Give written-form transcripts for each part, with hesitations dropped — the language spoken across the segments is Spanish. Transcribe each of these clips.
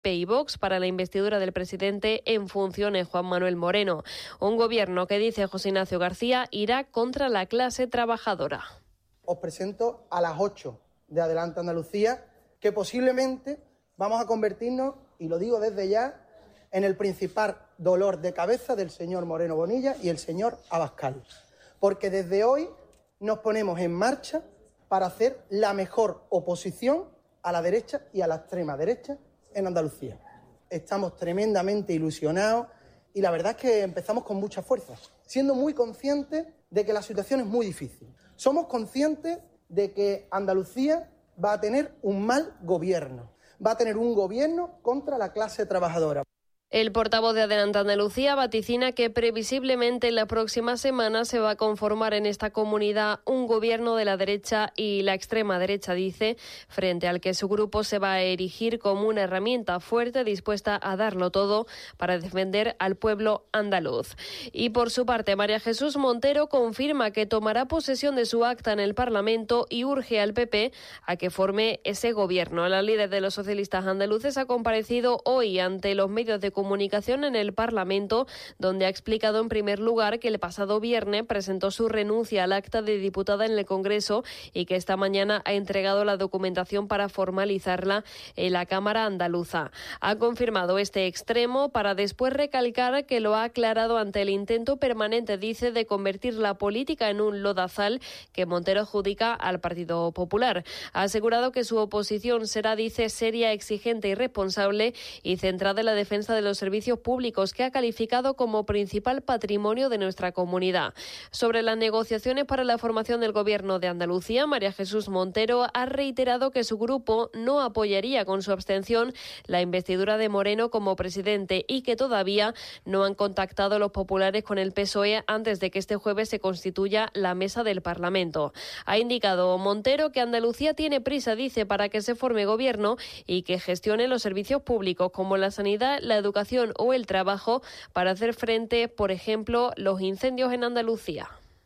PP y Vox para la investidura del presidente en funciones, Juan Manuel Moreno. Un gobierno que, dice José Ignacio García, irá contra la clase trabajadora. Os presento a las 8 de Adelante Andalucía, que posiblemente vamos a convertirnos, y lo digo desde ya, en el principal dolor de cabeza del señor Moreno Bonilla y el señor Abascal. Porque desde hoy nos ponemos en marcha para hacer la mejor oposición a la derecha y a la extrema derecha en Andalucía. Estamos tremendamente ilusionados y la verdad es que empezamos con mucha fuerza, siendo muy conscientes de que la situación es muy difícil. Somos conscientes de que Andalucía va a tener un mal gobierno, va a tener un gobierno contra la clase trabajadora. El portavoz de Adelante Andalucía vaticina que previsiblemente en la próxima semana se va a conformar en esta comunidad un gobierno de la derecha y la extrema derecha, dice, frente al que su grupo se va a erigir como una herramienta fuerte dispuesta a darlo todo para defender al pueblo andaluz. Y por su parte, María Jesús Montero confirma que tomará posesión de su acta en el Parlamento y urge al PP a que forme ese gobierno. La líder de los socialistas andaluces ha comparecido hoy ante los medios de comunicación en el Parlamento, donde ha explicado en primer lugar que el pasado viernes presentó su renuncia al acta de diputada en el Congreso y que esta mañana ha entregado la documentación para formalizarla en la Cámara andaluza. Ha confirmado este extremo para después recalcar que lo ha aclarado ante el intento permanente, dice, de convertir la política en un lodazal que Montero adjudica al Partido Popular. Ha asegurado que su oposición será, dice, seria, exigente y responsable y centrada en la defensa de los servicios públicos, que ha calificado como principal patrimonio de nuestra comunidad. Sobre las negociaciones para la formación del Gobierno de Andalucía, María Jesús Montero ha reiterado que su grupo no apoyaría con su abstención la investidura de Moreno como presidente y que todavía no han contactado los populares con el PSOE antes de que este jueves se constituya la mesa del Parlamento. Ha indicado Montero que Andalucía tiene prisa, dice, para que se forme gobierno y que gestione los servicios públicos como la sanidad, la educación o el trabajo para hacer frente, por ejemplo, los incendios en Andalucía.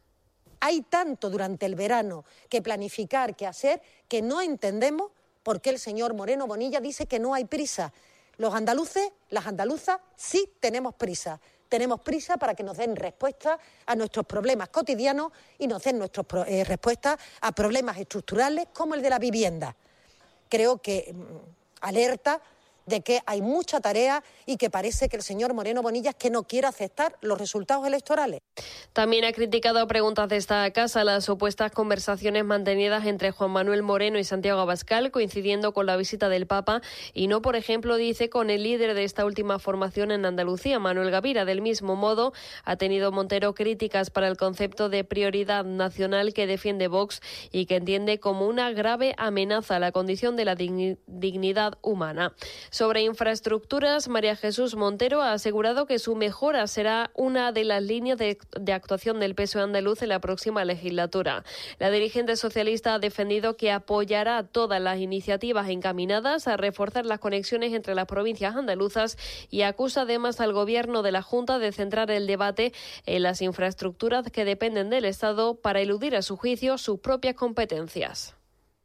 Hay tanto durante el verano que planificar, que hacer, que no entendemos por qué el señor Moreno Bonilla dice que no hay prisa. Los andaluces, las andaluzas, sí tenemos prisa. Tenemos prisa para que nos den respuesta a nuestros problemas cotidianos y nos den respuestas a problemas estructurales como el de la vivienda. Creo que alerta de que hay mucha tarea y que parece que el señor Moreno Bonilla es que no quiere aceptar los resultados electorales. También ha criticado a preguntas de esta casa las supuestas conversaciones mantenidas entre Juan Manuel Moreno y Santiago Abascal, coincidiendo con la visita del Papa, y no, por ejemplo, dice, con el líder de esta última formación en Andalucía, Manuel Gavira. Del mismo modo, ha tenido Montero críticas para el concepto de prioridad nacional que defiende Vox y que entiende como una grave amenaza a la condición de la dignidad humana. Sobre infraestructuras, María Jesús Montero ha asegurado que su mejora será una de las líneas de actuación del PSOE andaluz en la próxima legislatura. La dirigente socialista ha defendido que apoyará todas las iniciativas encaminadas a reforzar las conexiones entre las provincias andaluzas y acusa además al Gobierno de la Junta de centrar el debate en las infraestructuras que dependen del Estado para eludir, a su juicio, sus propias competencias.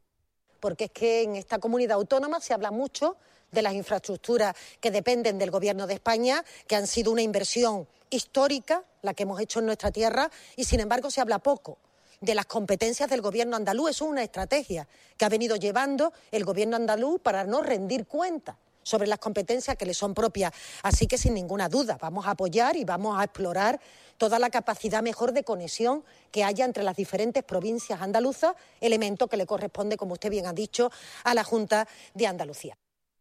Porque es que en esta comunidad autónoma se habla mucho de las infraestructuras que dependen del Gobierno de España, que han sido una inversión histórica, la que hemos hecho en nuestra tierra, y sin embargo se habla poco de las competencias del Gobierno andaluz. Eso es una estrategia que ha venido llevando el Gobierno andaluz para no rendir cuentas sobre las competencias que le son propias. Así que, sin ninguna duda, vamos a apoyar y vamos a explorar toda la capacidad mejor de conexión que haya entre las diferentes provincias andaluzas, elemento que le corresponde, como usted bien ha dicho, a la Junta de Andalucía.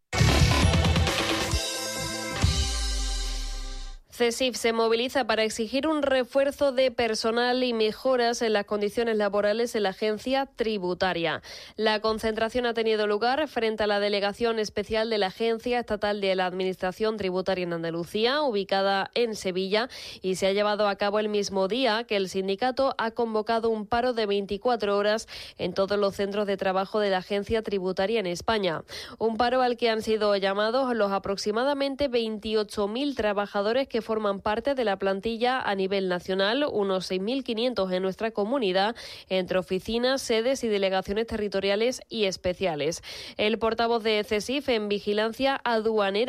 CESIF se moviliza para exigir un refuerzo de personal y mejoras en las condiciones laborales en la agencia tributaria. La concentración ha tenido lugar frente a la Delegación Especial de la Agencia Estatal de la Administración Tributaria en Andalucía, ubicada en Sevilla, y se ha llevado a cabo el mismo día que el sindicato ha convocado un paro de 24 horas en todos los centros de trabajo de la agencia tributaria en España. Un paro al que han sido llamados los aproximadamente 28.000 trabajadores que forman parte de la plantilla a nivel nacional, unos 6.500 en nuestra comunidad, entre oficinas, sedes y delegaciones territoriales y especiales. El portavoz de CESIF en vigilancia aduanera